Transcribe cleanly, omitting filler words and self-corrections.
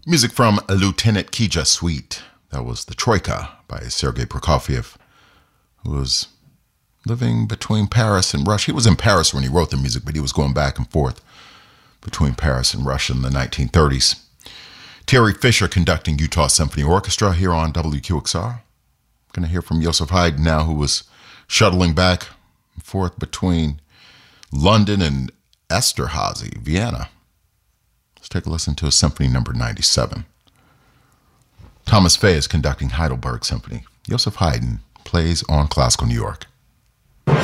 Music from Lieutenant Kija Suite. That was The Troika by Sergei Prokofiev, who was living between Paris and Russia. He was in Paris when he wrote the music, but he was going back and forth between Paris and Russia in the 1930s. Terry Fisher conducting Utah Symphony Orchestra here on WQXR. Going to hear from Joseph Haydn now, who was shuttling back and forth between London and Esterhazy, Vienna. Let's take a listen to his Symphony Number 97. Thomas Fay is conducting Heidelberg Symphony. Joseph Haydn plays on Classical New York.